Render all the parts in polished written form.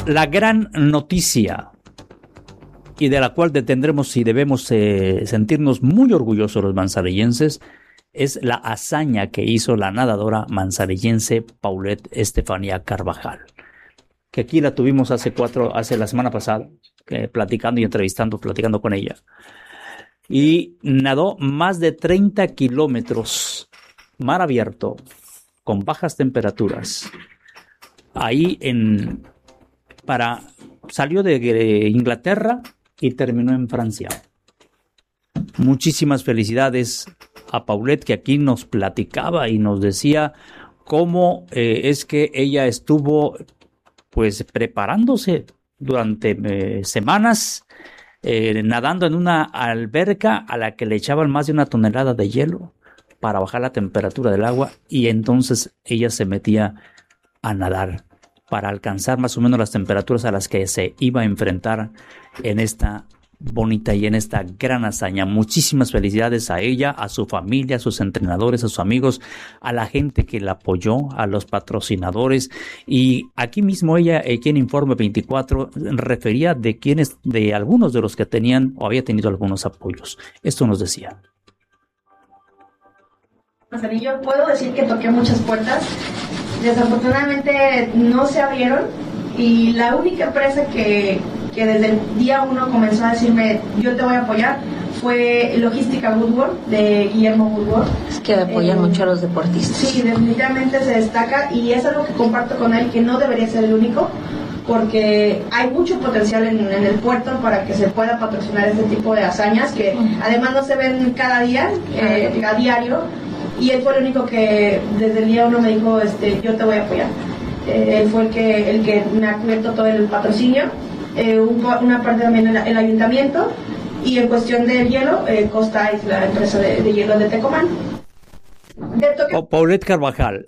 La gran noticia, y de la cual tendremos y debemos sentirnos muy orgullosos los manzanillenses, es la hazaña que hizo la nadadora manzanillense Paulette Estefanía Carvajal, que aquí la tuvimos hace la semana pasada, platicando con ella. Y nadó más de 30 kilómetros, mar abierto, con bajas temperaturas. Ahí salió de Inglaterra y terminó en Francia. Muchísimas felicidades a Paulette, que aquí nos platicaba y nos decía cómo es que ella estuvo pues preparándose durante semanas, nadando en una alberca a la que le echaban más de 1 tonelada de hielo para bajar la temperatura del agua, y entonces ella se metía a nadar para alcanzar más o menos las temperaturas a las que se iba a enfrentar en esta bonita y en esta gran hazaña. Muchísimas felicidades a ella, a su familia, a sus entrenadores, a sus amigos, a la gente que la apoyó, a los patrocinadores. Y aquí mismo ella, aquí en Informe 24, refería de algunos de los que tenían o había tenido algunos apoyos. Esto nos decía. Yo puedo decir que toqué muchas puertas. Desafortunadamente no se abrieron, y la única empresa que desde el día 1 comenzó a decirme yo te voy a apoyar fue Logística Woodward, de Guillermo Woodward. Es que apoyan mucho a los deportistas. Sí, definitivamente se destaca, y es algo que comparto con él, que no debería ser el único, porque hay mucho potencial en el puerto para que se pueda patrocinar este tipo de hazañas que además no se ven cada día, a diario. Y él fue el único que desde el día 1 me dijo, yo te voy a apoyar. Él fue el que me ha cubierto todo el patrocinio, una parte también el ayuntamiento, y en cuestión del hielo, Costa Ice, la empresa de hielo de Tecomán. Paulette Carvajal,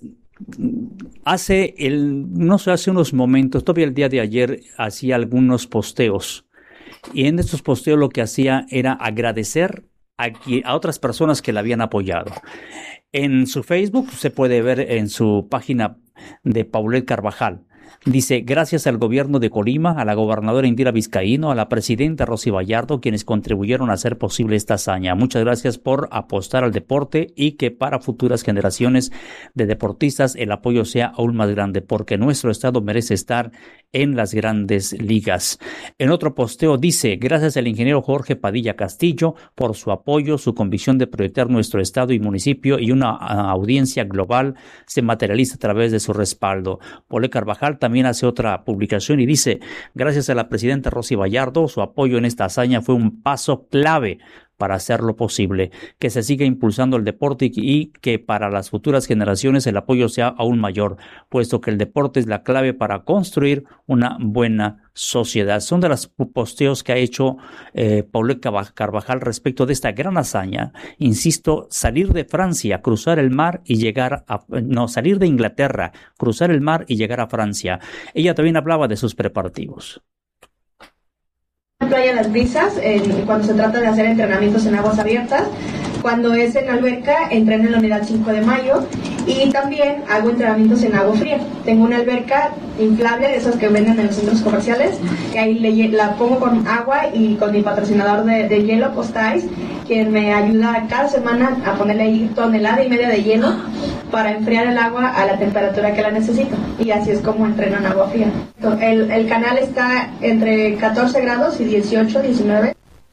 hace unos momentos, todavía el día de ayer, hacía algunos posteos, y en estos posteos lo que hacía era agradecer a otras personas que la habían apoyado. En su Facebook se puede ver, en su página de Paulette Carvajal, dice: gracias al gobierno de Colima, a la gobernadora Indira Vizcaíno, a la presidenta Rosy Vallardo, quienes contribuyeron a hacer posible esta hazaña. Muchas gracias por apostar al deporte, y que para futuras generaciones de deportistas el apoyo sea aún más grande, porque nuestro estado merece estar en las grandes ligas. En otro posteo dice: gracias al ingeniero Jorge Padilla Castillo por su apoyo, su convicción de proyectar nuestro estado y municipio, y una audiencia global se materializa a través de su respaldo. Paulette Carvajal también hace otra publicación y dice: gracias a la presidenta Rosy Vallardo, su apoyo en esta hazaña fue un paso clave para hacerlo posible, que se siga impulsando el deporte y que para las futuras generaciones el apoyo sea aún mayor, puesto que el deporte es la clave para construir una buena sociedad. Son de los posteos que ha hecho Paulette Carvajal respecto de esta gran hazaña. Insisto, salir de Francia, cruzar el mar y salir de Inglaterra, cruzar el mar y llegar a Francia. Ella también hablaba de sus preparativos. Playa Las Brisas, cuando se trata de hacer entrenamientos en aguas abiertas. Cuando es en alberca, entreno en la unidad 5 de mayo, y también hago entrenamientos en agua fría. Tengo una alberca inflable, de esas que venden en los centros comerciales, que ahí la pongo con agua y con mi patrocinador de hielo, Costa Ice, quien me ayuda cada semana a ponerle ahí 1,5 toneladas de hielo para enfriar el agua a la temperatura que la necesito. Y así es como entreno en agua fría. El canal está entre 14 grados y 18, 19.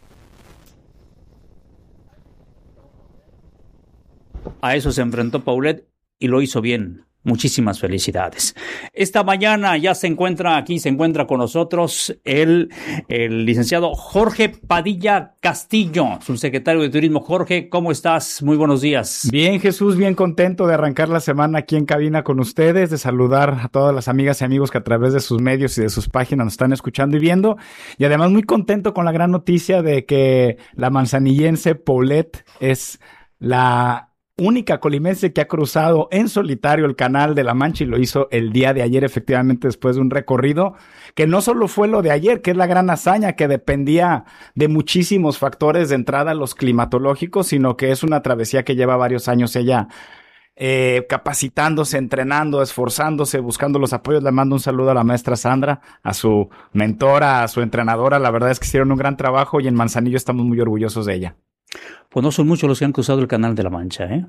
A eso se enfrentó Paulette y lo hizo bien. Muchísimas felicidades. Esta mañana ya se encuentra con nosotros el licenciado Jorge Padilla Castillo, subsecretario de Turismo. Jorge, ¿cómo estás? Muy buenos días. Bien, Jesús, bien contento de arrancar la semana aquí en cabina con ustedes, de saludar a todas las amigas y amigos que a través de sus medios y de sus páginas nos están escuchando y viendo. Y además muy contento con la gran noticia de que la manzanillense Paulette es la única colimense que ha cruzado en solitario el Canal de la Mancha, y lo hizo el día de ayer, efectivamente, después de un recorrido que no solo fue lo de ayer, que es la gran hazaña, que dependía de muchísimos factores de entrada, los climatológicos, sino que es una travesía que lleva varios años ella capacitándose, entrenando, esforzándose, buscando los apoyos. Le mando un saludo a la maestra Sandra, a su mentora, a su entrenadora. La verdad es que hicieron un gran trabajo y en Manzanillo estamos muy orgullosos de ella. Pues no son muchos los que han cruzado el Canal de la Mancha, ¿eh?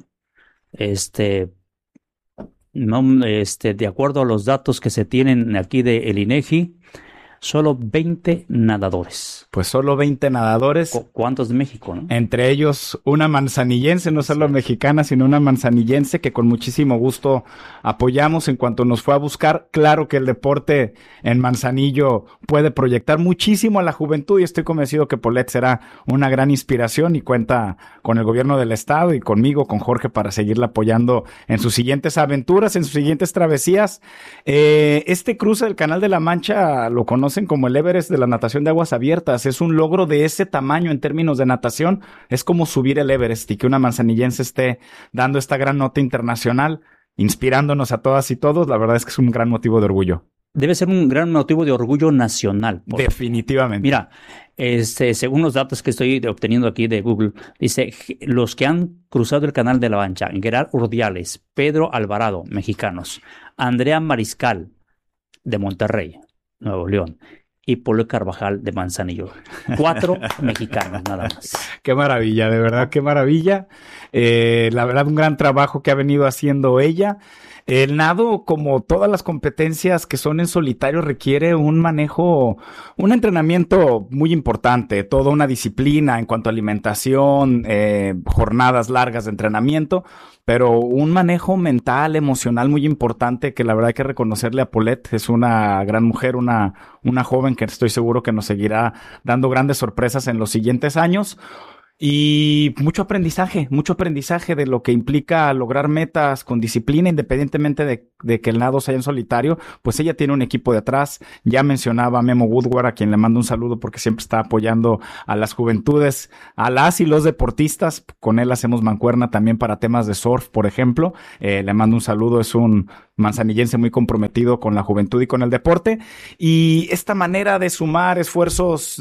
No, de acuerdo a los datos que se tienen aquí de el INEGI, solo 20 nadadores. Pues solo 20 nadadores. ¿Cuántos de México, no? Entre ellos una manzanillense, no solo mexicana, sino una manzanillense que con muchísimo gusto apoyamos en cuanto nos fue a buscar. Claro que el deporte en Manzanillo puede proyectar muchísimo a la juventud y estoy convencido que Paulette será una gran inspiración y cuenta con el gobierno del estado y conmigo, con Jorge, para seguirla apoyando en sus siguientes aventuras, en sus siguientes travesías. Este cruce del Canal de la Mancha lo conocen como el Everest de la natación de aguas abiertas. Es un logro de ese tamaño en términos de natación. Es como subir el Everest y que una manzanillense esté dando esta gran nota internacional, inspirándonos a todas y todos. La verdad es que es un gran motivo de orgullo. Debe ser un gran motivo de orgullo nacional. Definitivamente. Mira, según los datos que estoy obteniendo aquí de Google, dice, los que han cruzado el Canal de la Mancha: Gerard Urdiales, Pedro Alvarado, mexicanos; Andrea Mariscal, de Monterrey, Nuevo León; y Polo Carvajal, de Manzanillo. 4 mexicanos nada más. Qué maravilla, de verdad, qué maravilla. La verdad, un gran trabajo que ha venido haciendo ella. El nado, como todas las competencias que son en solitario, requiere un manejo, un entrenamiento muy importante, toda una disciplina en cuanto a alimentación, jornadas largas de entrenamiento, pero un manejo mental, emocional muy importante que la verdad hay que reconocerle a Paulette. Es una gran mujer, una joven que estoy seguro que nos seguirá dando grandes sorpresas en los siguientes años. Y mucho aprendizaje de lo que implica lograr metas con disciplina, independientemente de que el nado sea en solitario. Pues ella tiene un equipo de atrás. Ya mencionaba a Memo Woodward, a quien le mando un saludo porque siempre está apoyando a las juventudes, a las y los deportistas. Con él hacemos mancuerna también para temas de surf, por ejemplo. Le mando un saludo, es un manzanillense muy comprometido con la juventud y con el deporte. Y esta manera de sumar esfuerzos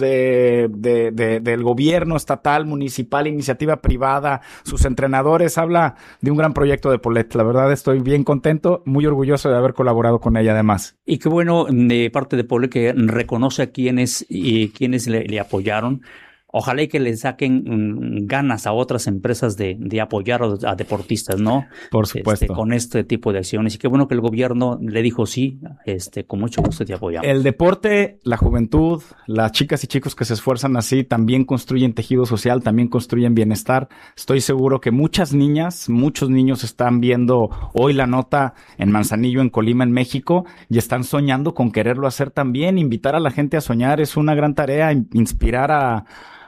del gobierno estatal, municipal, iniciativa privada, sus entrenadores, habla de un gran proyecto de Paulette. La verdad estoy bien contento, muy orgulloso de haber colaborado con ella además. Y qué bueno de parte de Paulette que reconoce a quienes le apoyaron. Ojalá y que le saquen ganas a otras empresas de apoyar a deportistas, ¿no? Por supuesto. Con este tipo de acciones. Y qué bueno que el gobierno le dijo sí, con mucho gusto te apoyamos. El deporte, la juventud, las chicas y chicos que se esfuerzan así también construyen tejido social, también construyen bienestar. Estoy seguro que muchas niñas, muchos niños están viendo hoy la nota en Manzanillo, en Colima, en México, y están soñando con quererlo hacer también. Invitar a la gente a soñar es una gran tarea, inspirar a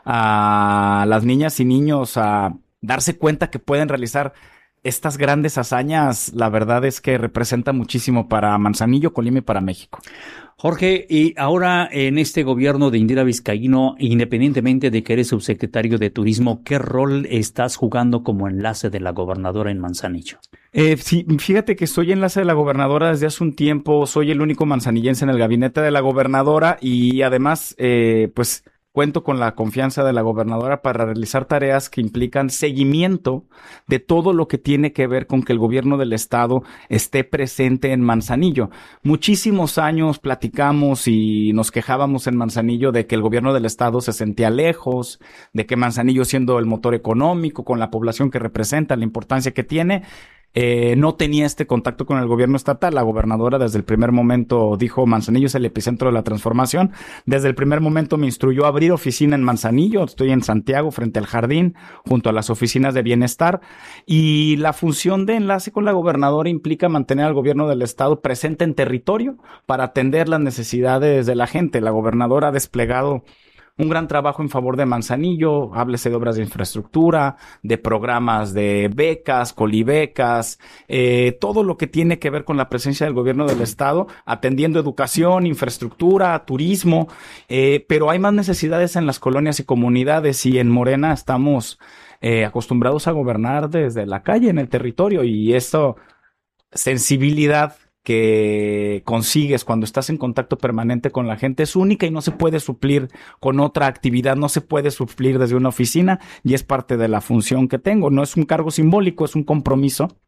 las niñas y niños a darse cuenta que pueden realizar estas grandes hazañas. La verdad es que representa muchísimo para Manzanillo, Colima y para México. Jorge, y ahora en este gobierno de Indira Vizcaíno, independientemente de que eres subsecretario de Turismo, ¿qué rol estás jugando como enlace de la gobernadora en Manzanillo? Sí, fíjate que soy enlace de la gobernadora desde hace un tiempo, soy el único manzanillense en el gabinete de la gobernadora y además, pues, cuento con la confianza de la gobernadora para realizar tareas que implican seguimiento de todo lo que tiene que ver con que el gobierno del estado esté presente en Manzanillo. Muchísimos años platicamos y nos quejábamos en Manzanillo de que el gobierno del estado se sentía lejos, de que Manzanillo, siendo el motor económico, con la población que representa, la importancia que tiene, no tenía este contacto con el gobierno estatal. La gobernadora desde el primer momento dijo: Manzanillo es el epicentro de la transformación. Desde el primer momento me instruyó a abrir oficina en Manzanillo. Estoy en Santiago, frente al jardín, junto a las oficinas de bienestar. Y la función de enlace con la gobernadora implica mantener al gobierno del estado presente en territorio para atender las necesidades de la gente. La gobernadora ha desplegado un gran trabajo en favor de Manzanillo, háblese de obras de infraestructura, de programas de becas, colibecas, todo lo que tiene que ver con la presencia del gobierno del estado, atendiendo educación, infraestructura, turismo, pero hay más necesidades en las colonias y comunidades, y en Morena estamos acostumbrados a gobernar desde la calle, en el territorio, y esto, sensibilidad que consigues cuando estás en contacto permanente con la gente, es única y no se puede suplir con otra actividad, no se puede suplir desde una oficina, y es parte de la función que tengo. No es un cargo simbólico, es un compromiso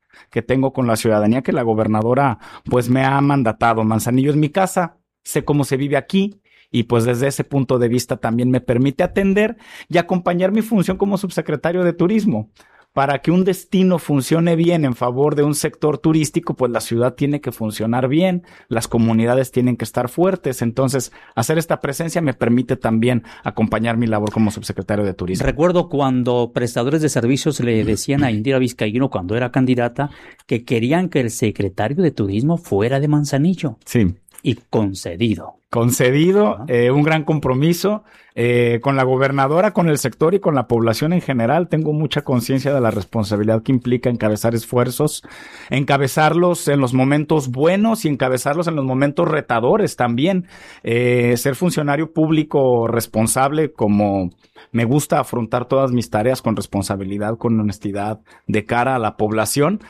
que tengo con la ciudadanía que la gobernadora pues me ha mandatado. Manzanillo es mi casa, sé cómo se vive aquí y pues desde ese punto de vista también me permite atender y acompañar mi función como subsecretario de Turismo. Para que un destino funcione bien en favor de un sector turístico, pues la ciudad tiene que funcionar bien, las comunidades tienen que estar fuertes. Entonces, hacer esta presencia me permite también acompañar mi labor como subsecretario de Turismo. Recuerdo cuando prestadores de servicios le decían a Indira Vizcaíno, cuando era candidata, que querían que el secretario de Turismo fuera de Manzanillo. Sí. Y concedido. Concedido, un gran compromiso con la gobernadora, con el sector y con la población en general. Tengo mucha conciencia de la responsabilidad que implica encabezar esfuerzos, encabezarlos en los momentos buenos y encabezarlos en los momentos retadores también. Ser funcionario público responsable, como me gusta afrontar todas mis tareas con responsabilidad, con honestidad de cara a la población,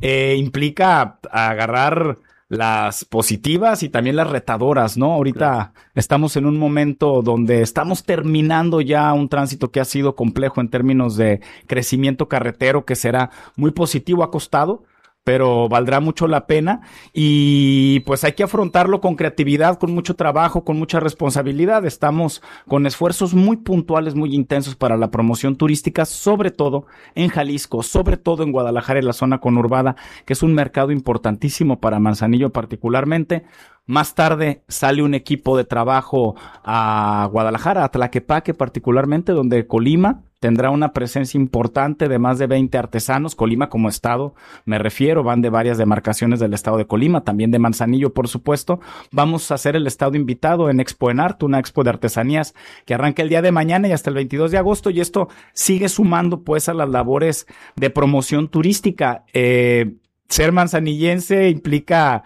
implica agarrar las positivas y también las retadoras, ¿no? Ahorita estamos en un momento donde estamos terminando ya un tránsito que ha sido complejo en términos de crecimiento carretero, que será muy positivo, ha costado, pero valdrá mucho la pena y pues hay que afrontarlo con creatividad, con mucho trabajo, con mucha responsabilidad. Estamos con esfuerzos muy puntuales, muy intensos para la promoción turística, sobre todo en Jalisco, sobre todo en Guadalajara, en la zona conurbada, que es un mercado importantísimo para Manzanillo particularmente. Más tarde sale un equipo de trabajo a Guadalajara, a Tlaquepaque particularmente, donde Colima tendrá una presencia importante de más de 20 artesanos. Colima como estado, me refiero, van de varias demarcaciones del estado de Colima, también de Manzanillo, por supuesto. Vamos a ser el estado invitado en Expo en Arte, una expo de artesanías que arranca el día de mañana y hasta el 22 de agosto, y esto sigue sumando pues a las labores de promoción turística. Ser manzanillense implica,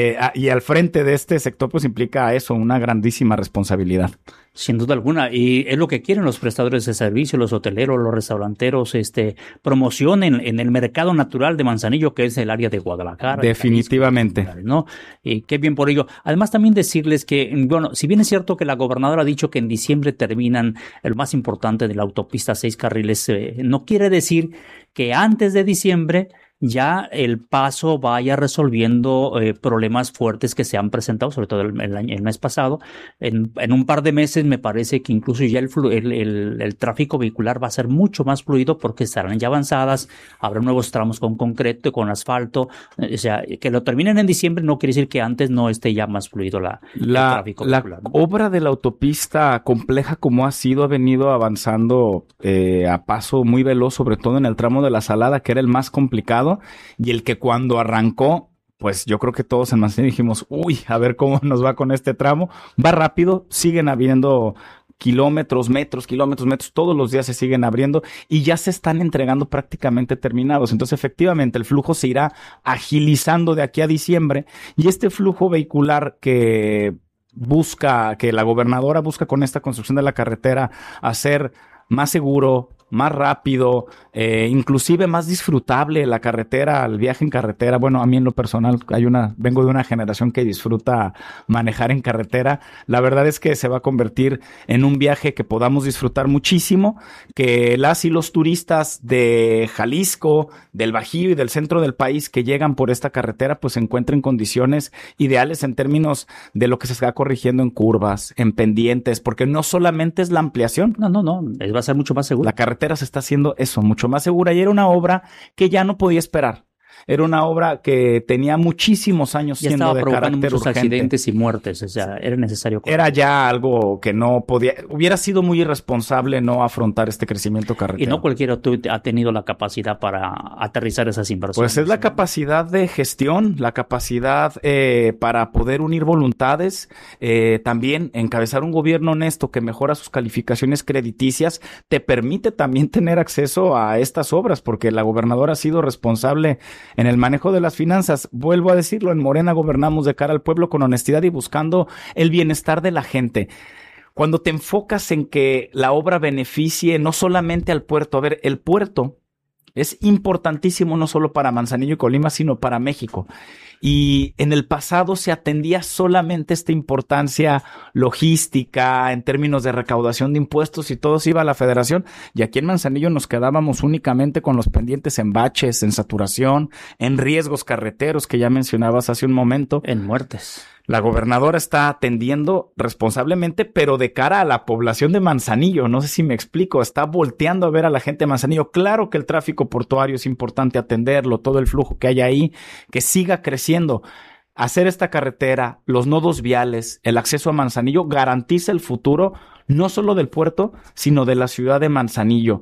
y al frente de este sector, pues implica eso, una grandísima responsabilidad. Sin duda alguna, y es lo que quieren los prestadores de servicios, los hoteleros, los restauranteros, promoción en el mercado natural de Manzanillo, que es el área de Guadalajara. Definitivamente. Jalisco, ¿no? Y qué bien por ello. Además, también decirles que, bueno, si bien es cierto que la gobernadora ha dicho que en diciembre terminan el más importante de la autopista 6 carriles, no quiere decir que antes de diciembre ya el Paso vaya resolviendo problemas fuertes que se han presentado, sobre todo el mes pasado. En un par de meses me parece que incluso ya el tráfico vehicular va a ser mucho más fluido porque estarán ya avanzadas, habrá nuevos tramos con concreto, con asfalto. O sea, que lo terminen en diciembre no quiere decir que antes no esté ya más fluido el tráfico vehicular, ¿no? La obra de la autopista, compleja como ha sido, ha venido avanzando a paso muy veloz, sobre todo en el tramo de La Salada, que era el más complicado. Y el que cuando arrancó, pues yo creo que todos en Manzanillo dijimos, uy, a ver cómo nos va con este tramo. Va rápido, siguen habiendo kilómetros, metros, todos los días se siguen abriendo y ya se están entregando prácticamente terminados. Entonces, efectivamente, el flujo se irá agilizando de aquí a diciembre y este flujo vehicular que la gobernadora busca con esta construcción de la carretera hacer más seguro, más rápido, inclusive más disfrutable la carretera, el viaje en carretera. Bueno, a mí en lo personal vengo de una generación que disfruta manejar en carretera. La verdad es que se va a convertir en un viaje que podamos disfrutar muchísimo, que las y los turistas de Jalisco, del Bajío y del centro del país que llegan por esta carretera, pues se encuentren condiciones ideales en términos de lo que se está corrigiendo en curvas, en pendientes, porque no solamente es la ampliación. No, va a ser mucho más seguro. La carretera se está haciendo eso, mucho más segura, y era una obra que ya no podía esperar. Era una obra que tenía muchísimos años ya siendo de carácter urgente. estaba provocando muchos accidentes y muertes, o sea, era necesario. Era ya algo que no podía, hubiera sido muy irresponsable no afrontar este crecimiento carretero. Y no cualquiera ha tenido la capacidad para aterrizar esas inversiones. Pues es la capacidad de gestión, la capacidad para poder unir voluntades, también encabezar un gobierno honesto que mejora sus calificaciones crediticias, te permite también tener acceso a estas obras, porque la gobernadora ha sido responsable en el manejo de las finanzas. Vuelvo a decirlo, en Morena gobernamos de cara al pueblo con honestidad y buscando el bienestar de la gente. Cuando te enfocas en que la obra beneficie no solamente al puerto, a ver, el puerto es importantísimo no solo para Manzanillo y Colima, sino para México. y en el pasado se atendía solamente esta importancia logística en términos de recaudación de impuestos y todo se iba a la federación, y aquí en Manzanillo nos quedábamos únicamente con los pendientes en baches, en saturación, en riesgos carreteros que ya mencionabas hace un momento. En muertes. La gobernadora está atendiendo responsablemente, pero de cara a la población de Manzanillo. No sé si me explico. Está volteando a ver a la gente de Manzanillo. Claro que el tráfico portuario es importante atenderlo, todo el flujo que hay ahí, que siga creciendo. Hacer esta carretera, los nodos viales, el acceso a Manzanillo garantiza el futuro no solo del puerto, sino de la ciudad de Manzanillo.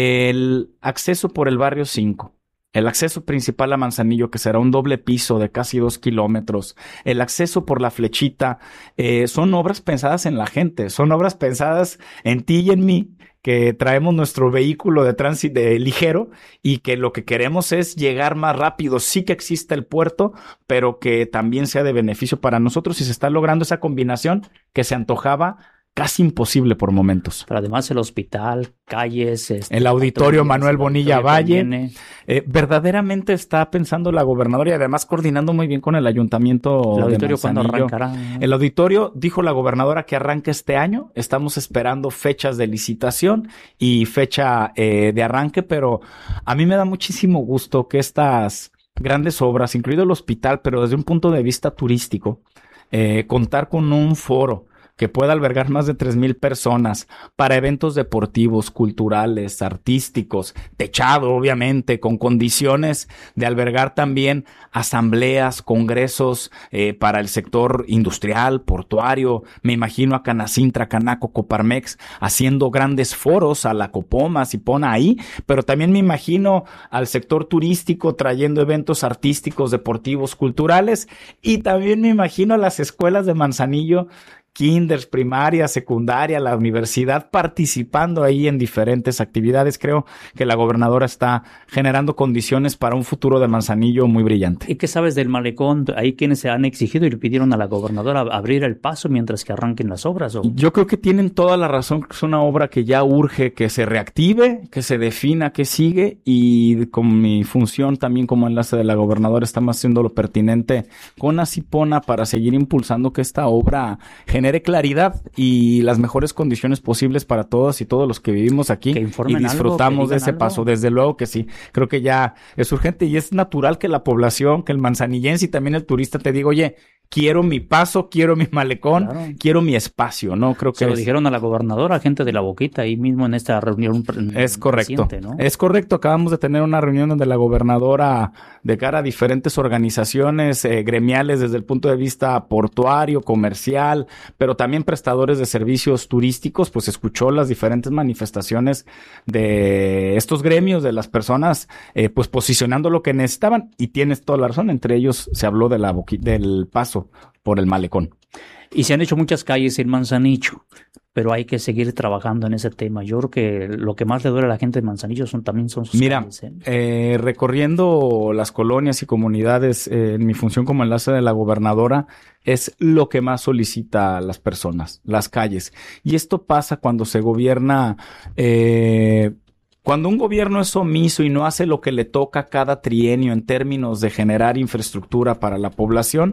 El acceso por el barrio 5. El acceso principal a Manzanillo, que será un doble piso de casi 2 kilómetros. El acceso por la Flechita. Son obras pensadas en la gente. Son obras pensadas en ti y en mí, que traemos nuestro vehículo de tránsito ligero y que lo que queremos es llegar más rápido. Sí que existe el puerto, pero que también sea de beneficio para nosotros, y se está logrando esa combinación que se antojaba casi imposible por momentos. Pero además el hospital, calles... el auditorio Manuel Bonilla Valle. Verdaderamente está pensando la gobernadora y además coordinando muy bien con el ayuntamiento. ¿El auditorio de cuándo Manzanillo. arrancará? El auditorio, dijo la gobernadora, que arranca este año. Estamos esperando fechas de licitación y fecha de arranque, pero a mí me da muchísimo gusto que estas grandes obras, incluido el hospital, pero desde un punto de vista turístico, contar con un foro que pueda albergar más de 3,000 personas para eventos deportivos, culturales, artísticos, techado, obviamente, con condiciones de albergar también asambleas, congresos para el sector industrial, portuario. Me imagino a Canacintra, Canaco, Coparmex haciendo grandes foros, a la Copoma, Cipona ahí, pero también me imagino al sector turístico trayendo eventos artísticos, deportivos, culturales, y también me imagino a las escuelas de Manzanillo, kinders, primaria, secundaria, la universidad, participando ahí en diferentes actividades. Creo que la gobernadora está generando condiciones para un futuro de Manzanillo muy brillante. ¿Y qué sabes del malecón? Hay quienes se han exigido y le pidieron a la gobernadora abrir el paso mientras que arranquen las obras. ¿O? Yo creo que tienen toda la razón. Es una obra que ya urge que se reactive, que se defina qué sigue, y con mi función también como enlace de la gobernadora estamos haciendo lo pertinente con Acipona para seguir impulsando que esta obra genere claridad y las mejores condiciones posibles para todas y todos los que vivimos aquí y disfrutamos algo, de ese paso. Desde luego que sí, creo que ya es urgente y es natural que la población, que el manzanillense y también el turista te diga, oye, quiero mi paso, quiero mi malecón, claro, quiero mi espacio, ¿no? Creo que se lo dijeron a la gobernadora, gente de La Boquita, ahí mismo en esta reunión. Es correcto, ¿no? Es correcto. Acabamos de tener una reunión donde la gobernadora, de cara a diferentes organizaciones gremiales desde el punto de vista portuario, comercial, pero también prestadores de servicios turísticos, pues escuchó las diferentes manifestaciones de estos gremios, de las personas, pues posicionando lo que necesitaban, y tienes toda la razón. Entre ellos se habló de del paso por el malecón. Y se han hecho muchas calles en Manzanillo, pero hay que seguir trabajando en ese tema. Yo creo que lo que más le duele a la gente de Manzanillo son sus calles. Recorriendo las colonias y comunidades en mi función como enlace de la gobernadora, es lo que más solicita a las personas, las calles. Y esto pasa cuando se gobierna... Cuando un gobierno es omiso y no hace lo que le toca cada trienio en términos de generar infraestructura para la población,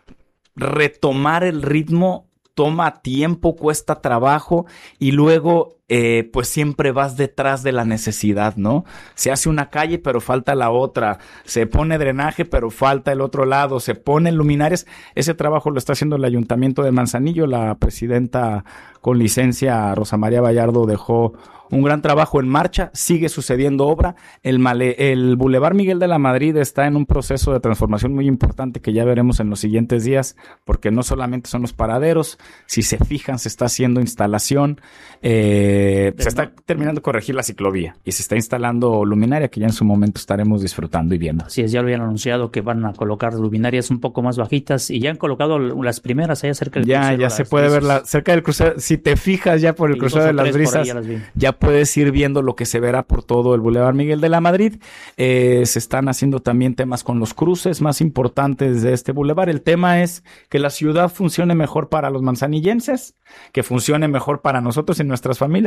retomar el ritmo toma tiempo, cuesta trabajo, y luego pues siempre vas detrás de la necesidad, ¿no? Se hace una calle pero falta la otra, se pone drenaje pero falta el otro lado, se ponen luminarias. Ese trabajo lo está haciendo el Ayuntamiento de Manzanillo. La presidenta con licencia, Rosa María Vallardo, dejó un gran trabajo en marcha, sigue sucediendo obra. El Boulevard Miguel de la Madrid está en un proceso de transformación muy importante que ya veremos en los siguientes días, porque no solamente son los paraderos, si se fijan se está haciendo instalación, se está terminando de corregir la ciclovía y se está instalando luminaria que ya en su momento estaremos disfrutando y viendo. Así es, ya lo habían anunciado que van a colocar luminarias un poco más bajitas y ya han colocado las primeras allá cerca del crucero. Ya se puede ver cerca del crucero. Si te fijas ya por el crucero de las Brisas, ya puedes ir viendo lo que se verá por todo el Boulevard Miguel de la Madrid. Se están haciendo también temas con los cruces más importantes de este boulevard. El tema es que la ciudad funcione mejor para los manzanillenses, que funcione mejor para nosotros y nuestras familias,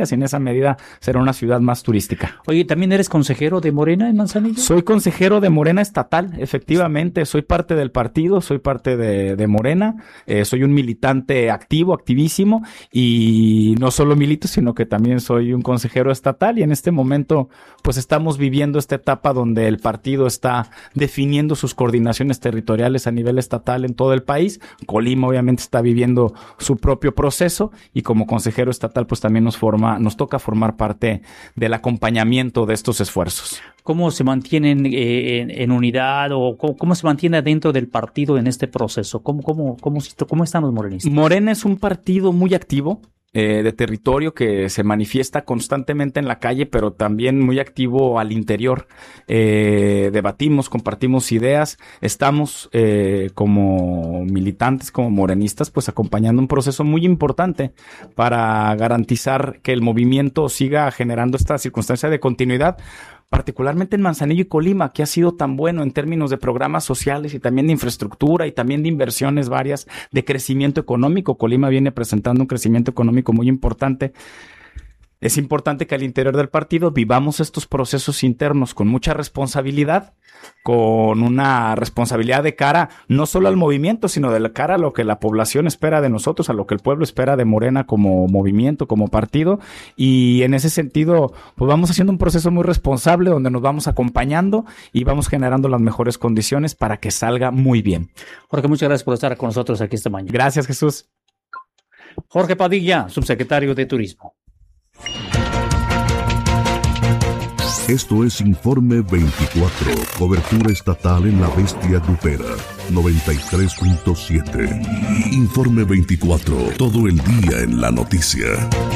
familias y en esa medida será una ciudad más turística. Oye, ¿también eres consejero de Morena en Manzanillo? Soy consejero de Morena estatal, efectivamente. Soy parte del partido, soy parte de Morena. Soy un militante activo, activísimo, y no solo milito, sino que también soy un consejero estatal, y en este momento pues estamos viviendo esta etapa donde el partido está definiendo sus coordinaciones territoriales a nivel estatal en todo el país. Colima obviamente está viviendo su propio proceso, y como consejero estatal pues también nos toca formar parte del acompañamiento de estos esfuerzos. ¿Cómo se mantienen en unidad o cómo se mantiene dentro del partido en este proceso? ¿Cómo están los morenistas? Morena es un partido muy activo, de territorio, que se manifiesta constantemente en la calle, pero también muy activo al interior. Debatimos, compartimos ideas, estamos como militantes, como morenistas, pues acompañando un proceso muy importante para garantizar que el movimiento siga generando esta circunstancia de continuidad, particularmente en Manzanillo y Colima, que ha sido tan bueno en términos de programas sociales y también de infraestructura y también de inversiones varias, de crecimiento económico. Colima viene presentando un crecimiento económico muy importante. Es importante que al interior del partido vivamos estos procesos internos con mucha responsabilidad, con una responsabilidad de cara no solo al movimiento, sino de cara a lo que la población espera de nosotros, a lo que el pueblo espera de Morena como movimiento, como partido, y en ese sentido pues vamos haciendo un proceso muy responsable donde nos vamos acompañando y vamos generando las mejores condiciones para que salga muy bien. Jorge, muchas gracias por estar con nosotros aquí esta mañana. Gracias, Jesús. Jorge Padilla, subsecretario de Turismo. Esto es Informe 24, cobertura estatal en la bestia grupera, 93.7. Informe 24, todo el día en la noticia.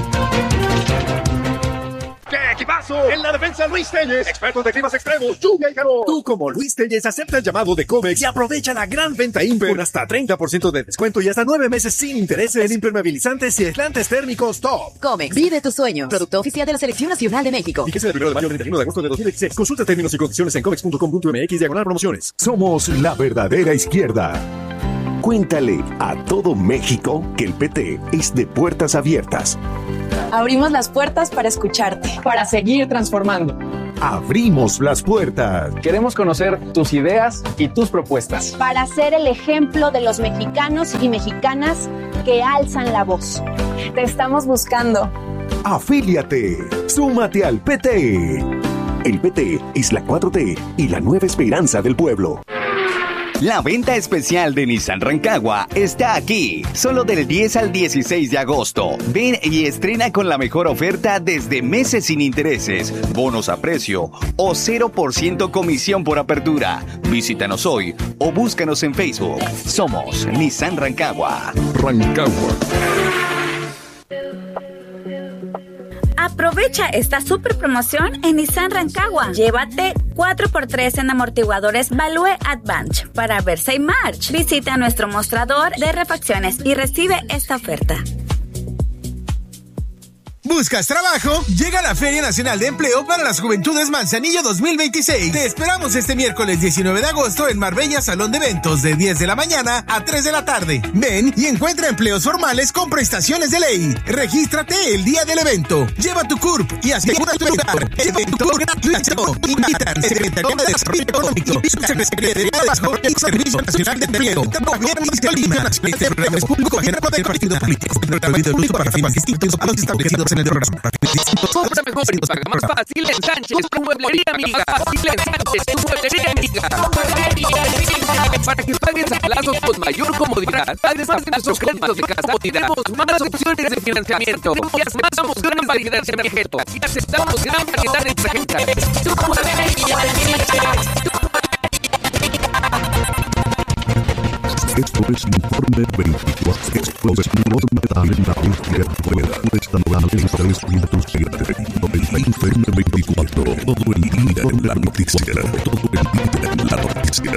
¡Qué equipazo! En la defensa, Luis Telles, expertos de climas extremos, lluvia y calor. Tú, como Luis Telles, acepta el llamado de Comex y aprovecha la gran venta Imper con hasta 30% de descuento y hasta 9 meses sin intereses en impermeabilizantes y aislantes térmicos top. Comex, vive tu sueño. Producto oficial de la Selección Nacional de México. Fíjese del 1 de mayo al 31 de agosto de 2016. Consulta términos y condiciones en comex.com.mx/promociones. Somos la verdadera izquierda. Cuéntale a todo México que el PT es de puertas abiertas. Abrimos las puertas para escucharte, para seguir transformando. Abrimos las puertas. Queremos conocer tus ideas y tus propuestas. Para ser el ejemplo de los mexicanos y mexicanas que alzan la voz. Te estamos buscando. Afíliate. Súmate al PT. El PT es la 4T y la nueva esperanza del pueblo. La venta especial de Nissan Rancagua está aquí, solo del 10 al 16 de agosto. Ven y estrena con la mejor oferta desde meses sin intereses, bonos a precio o 0% comisión por apertura. Visítanos hoy o búscanos en Facebook. Somos Nissan Rancagua. Rancagua. Aprovecha esta super promoción en Nissan Rancagua. Llévate 4x3 en amortiguadores Value Advance para Versa y March. Visita nuestro mostrador de refacciones y recibe esta oferta. ¿Buscas trabajo? Llega la Feria Nacional de Empleo para las Juventudes Manzanillo 2026. Te esperamos este miércoles 19 de agosto en Marbella Salón de Eventos de 10 de la mañana a 3 de la tarde. Ven y encuentra empleos formales con prestaciones de ley. Regístrate el día del evento. Lleva tu CURP y asegura tu lugar. Lleva tu CURP gratuito. Invitan Secretaría de Desarrollo Económico, Secretaría de Trabajo y Servicio Nacional de Empleo. Gobierno de Colima. Este programa es público ajeno del partido político. Programa público para fines distintos a los establecidos en el programa. Compra mejor y paga más fácil en Sánchez, tu mueblería amiga. Fácil en Sánchez, tu mueblería amiga. Para que pagues a plazos con mayor comodidad. Además de nuestros créditos de casa, tenemos más opciones de financiamiento. Y aceptamos gran variedad de tarjetas. Y aceptamos gran variedad de tarjetas. Tu mueblería amiga. Esto es Informe 24. Esto es Informe en la bestia fuera. Estatal en 3.7. Informe 24. Todo el día en la noticia. Todo el día en la noticia.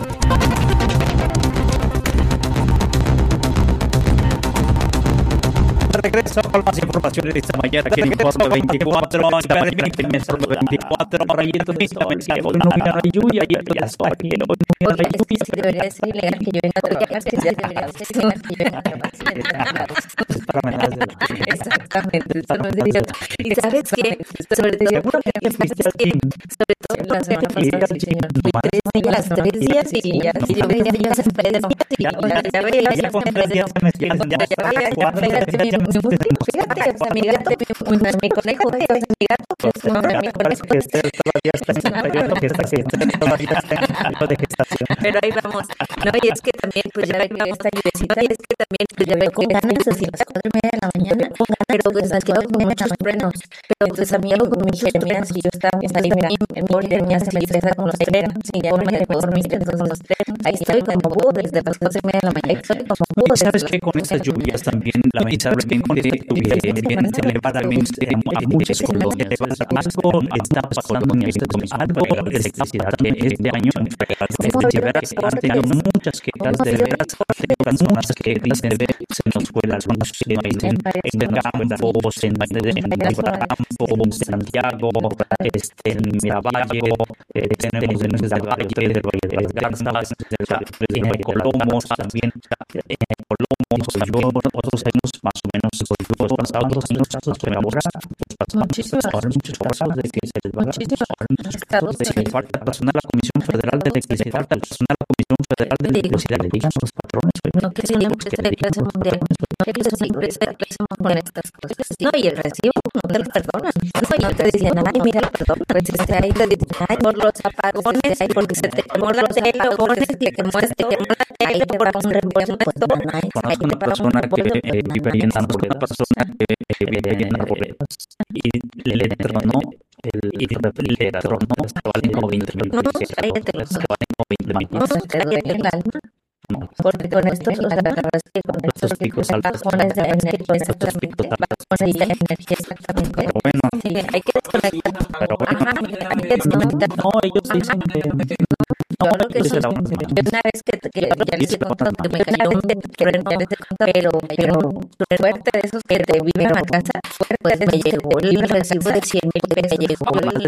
Regreso con más información de esta mañana aquí en Informe 24. Informe 24. Rayito de esta mañana. Hoy no viene la lluvia y las aquí. Hoy no viene la lluvia. Debería ser ilegal que yo venga a trabajar. Debería ser ilegal que yo venga a trabajar. Exactamente. Y sabes qué, sobre todo la semana pasada, señor, fui 3 días y yo veía días en redes mi conejo, pero ahí vamos. No, y es que también, pues ya veo esta lluvecita, y es que también, pues ya veo con ganas, así a las 4:30 de la mañana, pero pues las quedo con muchos frenos. Pero pues a mí algo con mi hija, mira, si yo estaba ahí, mira, en Bolivia, me hace feliz con los frenos, y ya no me dejó dormir, entonces los frenos, ahí estoy como búho desde las 4:30 de la mañana, estoy como búho. ¿Sabes qué? Con estas lluvias también, lamentablemente, con esta lluvia se le va a muchas colonias. Algo está pasando en algo de electricidad este año. De veras, han tenido muchas quejas, de veras, muchas que dicen se nos fue la luz en Campos, en Campo, en Santiago, en Miravallo, tenemos en el Valle de las Garzas, en Colomos también, en Colomos, otros años más o menos, otros años muchos casos de que se les va a dar falta personal a la Comisión Federal de Electricidad, personal a la Comisión Federal de Electricidad, le digan a los patrones, no que se la clase mundial, no que se la clase mundial estas cosas, no, y el recibo no te lo perdonan, no, y te decían, ay, mira, perdón, ahí te dicen, ay, por los apagones, ay, porque se te quemó la tele, apagones, que quemó la tele, ahí te pagan un reembolso, ahí te pagan un reembolso, una persona que vive en arboledas y le tronó estaba como 20,000 pesos. Porque con esto, la verdad es que con estos picos altos, bajones de energía, exactamente. Pero bueno, sí, hay que desconectar. Pero bueno, hay que desconectar. No, ellos dicen que yo creo que sí. Una vez que ya les he contado que me cayó un pero fuerte de esos que te viven en la casa, fuerte, me llegó el recibo de 100,000 pesos, me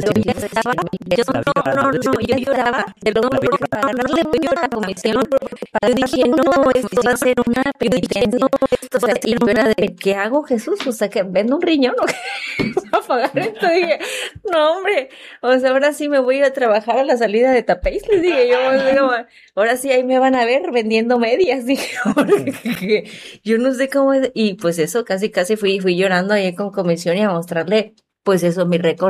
llegó yo lloraba, de luego por pagarle la comisión, yo dije, no, esto va a ser una penitencia, esto va a ser una de, ¿qué hago, Jesús? O sea, que vendo un riñón, ¿o qué? ¿Va a pagar esto? Dije, no, hombre, o sea, ahora sí me voy a ir a trabajar a la salida de Tapeis, les dije yo, ahora sí ahí me van a ver vendiendo medias, dije, porque yo no sé cómo es, y pues eso, casi fui llorando ahí con comisión y a mostrarle, pues eso, mi récord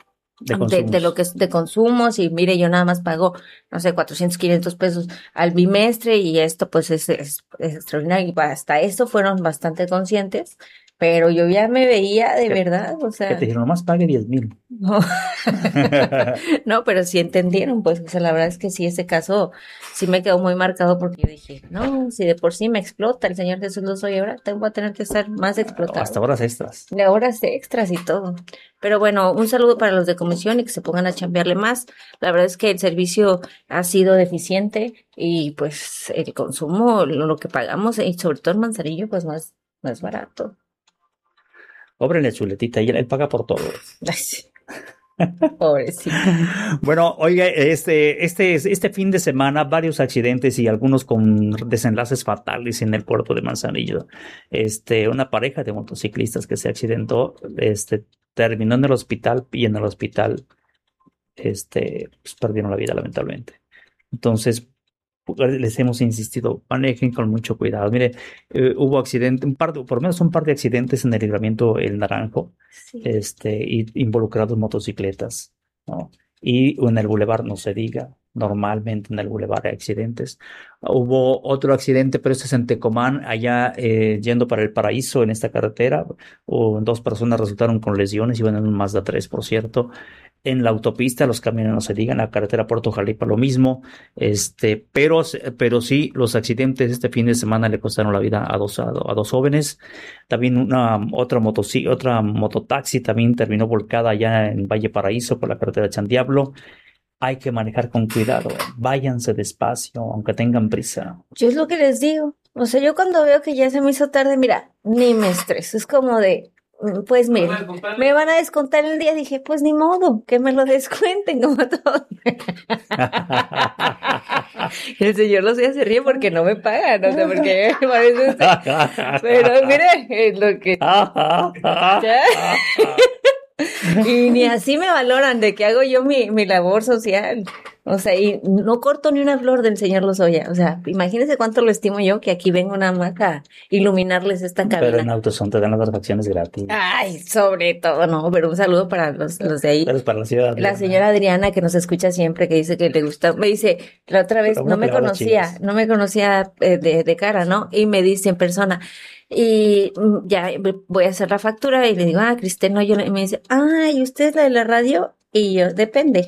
de lo que es de consumos, y mire, yo nada más pago, no sé, 400, 500 pesos al bimestre, y esto pues es extraordinario, y hasta esto fueron bastante conscientes, pero yo ya me veía de verdad, o sea. Que te dijeron, nomás pague 10,000. No. No, pero sí entendieron, pues, o sea, la verdad es que sí, ese caso sí me quedó muy marcado, porque yo dije, no, si de por sí me explota el Señor Jesús Luz hoy, ahora tengo a tener que estar más explotado. Hasta horas extras. De horas extras y todo. Pero bueno, un saludo para los de comisión y que se pongan a chambearle más. La verdad es que el servicio ha sido deficiente y pues el consumo, lo que pagamos, y sobre todo en Manzanillo, pues más barato. Cóbrenle chuletita y él paga por todo. Ay, sí. Pobrecito. Bueno, oiga, este fin de semana varios accidentes y algunos con desenlaces fatales en el puerto de Manzanillo. Una pareja de motociclistas que se accidentó, terminó en el hospital, y en el hospital, pues perdieron la vida lamentablemente. Entonces, les hemos insistido, manejen con mucho cuidado. Mire, hubo accidente, por lo menos un par de accidentes en el libramiento El Naranjo, sí. Y involucrados motocicletas, ¿no? Y en el bulevar, no se diga, normalmente en el bulevar hay accidentes. Hubo otro accidente, pero este es en Tecomán, allá yendo para el Paraíso, en esta carretera, 2 personas resultaron con lesiones, iban en un Mazda 3, por cierto. En la autopista, los camiones no se digan, la carretera Puerto Jalipa lo mismo, pero sí, los accidentes este fin de semana le costaron la vida a dos jóvenes. También otra mototaxi también terminó volcada allá en Valle Paraíso por la carretera Chandiablo. Hay que manejar con cuidado, váyanse despacio, aunque tengan prisa. Yo es lo que les digo, o sea, yo cuando veo que ya se me hizo tarde, mira, ni me estreso, es como de, Pues mira, me van a descontar el día. Dije, pues ni modo, que me lo descuenten como todo. El señor Lozoya se ríe porque no me pagan, no sé por qué me parece pero mire, es lo que... Y ni así me valoran de que hago yo mi labor social. O sea, y no corto ni una flor del señor Lozoya. O sea, imagínense cuánto lo estimo yo, que aquí vengo nada más a iluminarles esta cabina. Pero en Autoson te dan las refacciones gratis. Ay, sobre todo, no, pero un saludo para los de ahí. Pero es para la ciudad. La señora Adriana, que nos escucha siempre, que dice que le gusta, me dice, la otra vez, no me conocía de cara, ¿no? Y me dice en persona, y ya voy a hacer la factura, y le digo, Cristel, no, y me dice, ¿y usted es la de la radio? Y yo, depende.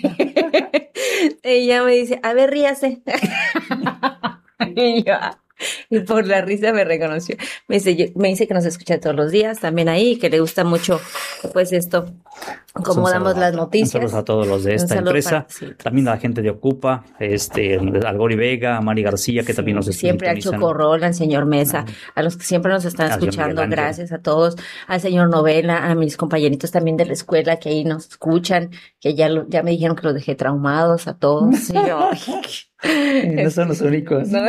Ella me dice, a ver, ríase. Y yo, y por la risa me reconoció. Me dice que nos escucha todos los días, también ahí, que le gusta mucho, pues esto, cómo damos las noticias. Saludos a todos los de esta empresa, también a la gente de Ocupa, al Gori Vega, a Mari García, que también nos escuchan. Siempre al Chocorrol, al señor Mesa, a los que siempre nos están escuchando, gracias a todos, al señor Novela, a mis compañeritos también de la escuela que ahí nos escuchan, que ya me dijeron que los dejé traumados a todos. Y yo, no son los únicos. ¿No?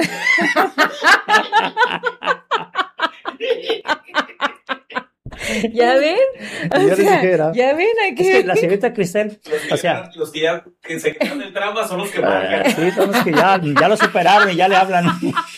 ¿Ya ven? ¿Ya ven aquí? Es que la señorita Cristel, los que ya que se quedan del trauma son los que marcan. Sí, son los que ya lo superaron y ya le hablan.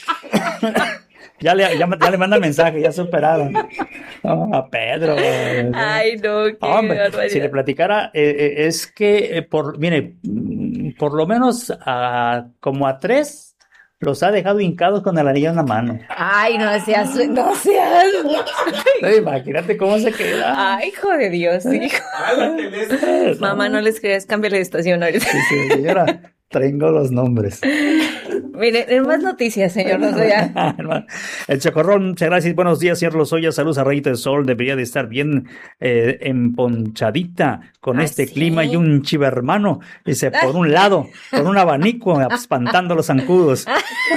Ya le mandan mensaje, ya superaron. A Pedro. Ay, no, qué hombre, si le platicara, es que, por lo menos como a 3 los ha dejado hincados con el anillo en la mano. Ay, no seas. No, imagínate cómo se queda. Ay, hijo de Dios, hijo. Mamá, no les creas, cámbiale de estación ahorita. Sí, señora, tengo los nombres. Mire, en más noticias, señor Lozoya. El Chocorrón, muchas gracias. Buenos días, señor Lozoya. Saludos a Rayito del Sol. Debería de estar bien emponchadita con este clima y un chivermano. Dice, por un lado, con un abanico, espantando los zancudos.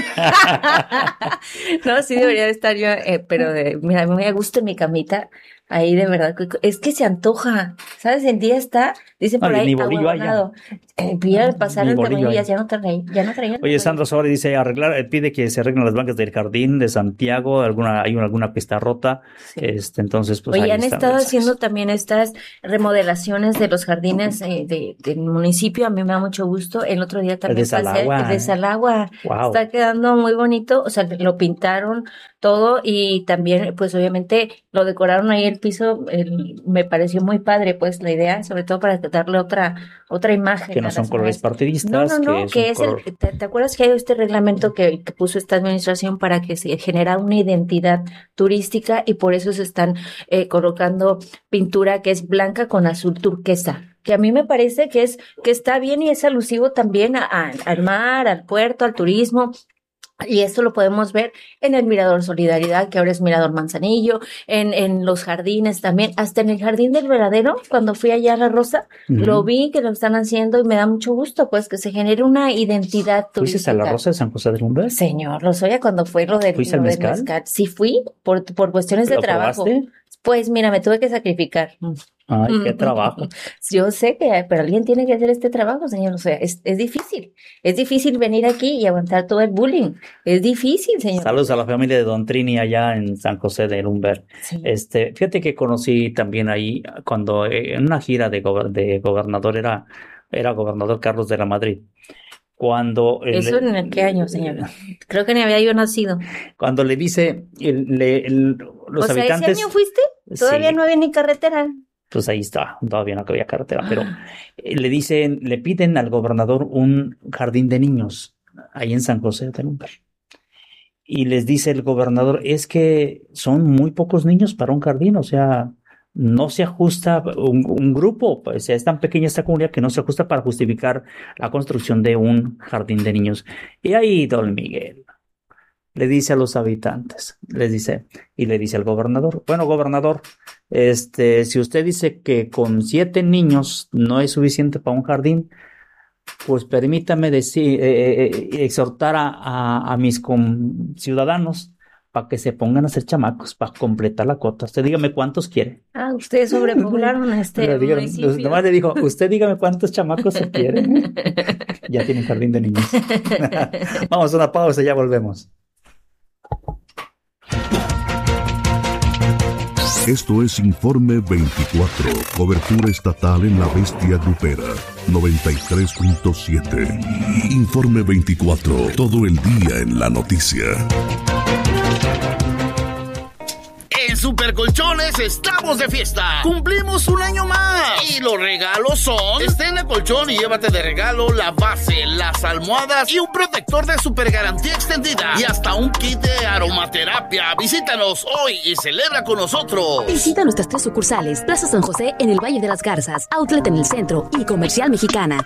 No, sí debería de estar yo, pero mira, muy a gusto en mi camita. Ahí de verdad, es que se antoja, ¿sabes? El día está, dicen por ahí, ahuevonado. Pide pasar el tamaño, ya no traía. Oye, Sandra Suárez dice, pide que se arreglen las bancas del jardín de Santiago, hay alguna pista rota, sí. Entonces, pues oye, ahí han estado haciendo también estas remodelaciones de los jardines del municipio, a mí me da mucho gusto. El otro día también el de Salagua, wow. Está quedando muy bonito, o sea, lo pintaron todo y también, pues obviamente, lo decoraron ahí el piso, me pareció muy padre, pues la idea, sobre todo para darle otra imagen. Que no son colores partidistas. No, que es ¿te acuerdas que hay este reglamento que puso esta administración para que se genera una identidad turística y por eso se están colocando pintura que es blanca con azul turquesa? Que a mí me parece que está bien y es alusivo también al mar, al puerto, al turismo. Y esto lo podemos ver en el Mirador Solidaridad, que ahora es Mirador Manzanillo, en los jardines también, hasta en el Jardín del Veradero, cuando fui allá a La Rosa, lo vi que lo están haciendo y me da mucho gusto, pues, que se genere una identidad turística. ¿Fuiste a La Rosa de San José del Lumber? Señor Lozoya, cuando fue lo del mezcal. Sí fui, por cuestiones de trabajo. ¿Probaste? Pues mira, me tuve que sacrificar. Ay, qué trabajo. Yo sé pero alguien tiene que hacer este trabajo, señor. O sea, es difícil. Es difícil venir aquí y aguantar todo el bullying. Es difícil, señor. Saludos a la familia de Don Trini allá en San José de Lumber. Sí. Fíjate que conocí también ahí cuando en una gira de gobernador era gobernador Carlos de la Madrid. ¿Eso en qué año, señora? Creo que ni había yo nacido. Cuando le dice los habitantes... ¿Ese año fuiste? Todavía sí. No había ni carretera. Pues ahí está, todavía no había carretera, pero le piden al gobernador un jardín de niños ahí en San José de Lumber. Y les dice el gobernador, es que son muy pocos niños para un jardín, o sea, no se ajusta un grupo, pues es tan pequeña esta comunidad que no se ajusta para justificar la construcción de un jardín de niños. Y ahí don Miguel le dice a los habitantes, le dice al gobernador, bueno, gobernador, si usted dice que con 7 niños no es suficiente para un jardín, pues permítame exhortar a mis ciudadanos para que se pongan a ser chamacos, para completar la cuota. Usted dígame cuántos quiere. Ah, ustedes sobrepoblaron municipio. Nomás le dijo, usted dígame cuántos chamacos se quieren. Ya tienen jardín de niños. Vamos a una pausa, ya volvemos. Esto es Informe 24, cobertura estatal en la bestia grupera, 93.7. Informe 24, todo el día en la noticia. En Supercolchones estamos de fiesta. Cumplimos un año más. Y los regalos son: estrena colchón y llévate de regalo la base, las almohadas y un protector de super garantía extendida. Y hasta un kit de aromaterapia. Visítanos hoy y celebra con nosotros. Visita nuestras 3 sucursales: Plaza San José en el Valle de las Garzas, Outlet en el centro y Comercial Mexicana.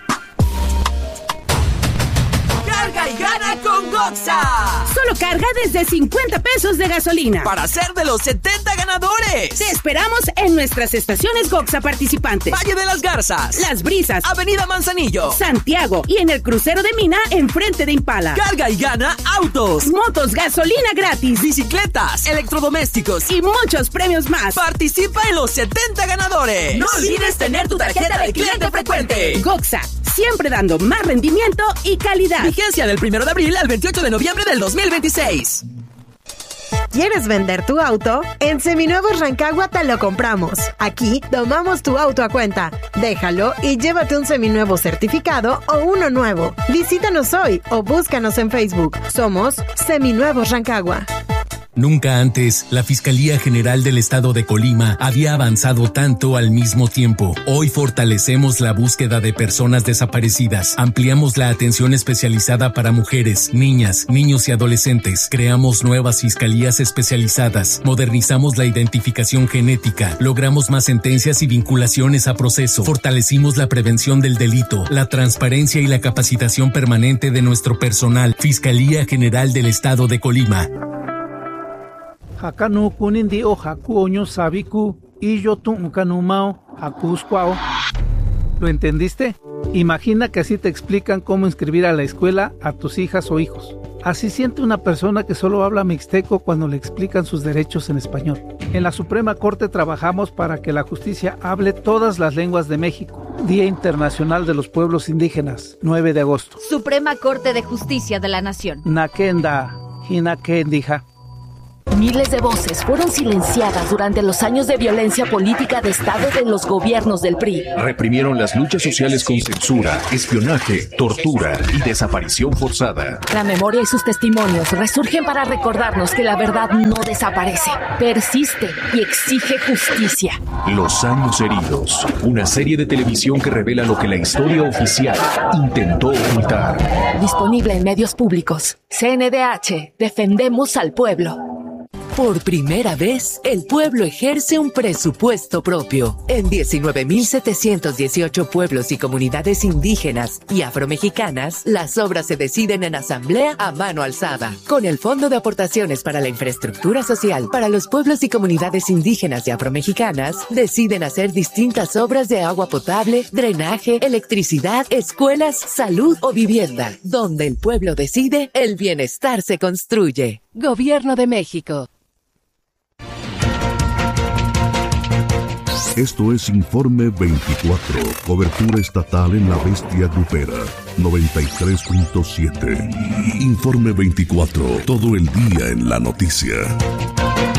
Carga y gana con Goxa. Solo carga desde 50 pesos de gasolina para ser de los 70 ganadores. Te esperamos en nuestras estaciones Goxa participantes: Valle de las Garzas, Las Brisas, Avenida Manzanillo, Santiago y en el crucero de Mina enfrente de Impala. Carga y gana autos, motos, gasolina gratis, bicicletas, electrodomésticos y muchos premios más. Participa en los 70 ganadores. No olvides tener tu tarjeta de cliente frecuente. Goxa, siempre dando más rendimiento y calidad. Vigencia del 1 de abril al 28 de noviembre del 2026. ¿Quieres vender tu auto? En Seminuevos Rancagua te lo compramos. Aquí tomamos tu auto a cuenta. Déjalo y llévate un seminuevo certificado o uno nuevo. Visítanos hoy o búscanos en Facebook. Somos Seminuevos Rancagua. Nunca antes, la Fiscalía General del Estado de Colima había avanzado tanto al mismo tiempo. Hoy fortalecemos la búsqueda de personas desaparecidas. Ampliamos la atención especializada para mujeres, niñas, niños y adolescentes. Creamos nuevas fiscalías especializadas. Modernizamos la identificación genética. Logramos más sentencias y vinculaciones a proceso. Fortalecimos la prevención del delito, la transparencia y la capacitación permanente de nuestro personal. Fiscalía General del Estado de Colima. Hakanu kunindi o haku oño sabiku y yo tunkanumao hakuskwao. ¿Lo entendiste? Imagina que así te explican cómo inscribir a la escuela a tus hijas o hijos. Así siente una persona que solo habla mixteco cuando le explican sus derechos en español. En la Suprema Corte trabajamos para que la justicia hable todas las lenguas de México. Día Internacional de los Pueblos Indígenas, 9 de agosto. Suprema Corte de Justicia de la Nación. Nakenda, hinakendija. Miles de voces fueron silenciadas durante los años de violencia política de Estado de los gobiernos del PRI. Reprimieron las luchas sociales con censura, espionaje, tortura y desaparición forzada. La memoria y sus testimonios resurgen para recordarnos que la verdad no desaparece, persiste y exige justicia. Los años heridos, una serie de televisión que revela lo que la historia oficial intentó ocultar. Disponible en medios públicos. CNDH, defendemos al pueblo. Por primera vez, el pueblo ejerce un presupuesto propio. En 19.718 pueblos y comunidades indígenas y afromexicanas, las obras se deciden en asamblea a mano alzada. Con el Fondo de Aportaciones para la Infraestructura Social para los pueblos y comunidades indígenas y afromexicanas, deciden hacer distintas obras de agua potable, drenaje, electricidad, escuelas, salud o vivienda. Donde el pueblo decide, el bienestar se construye. Gobierno de México. Esto es Informe 24, cobertura estatal en la bestia grupera, 93.7. Informe 24, todo el día en la noticia.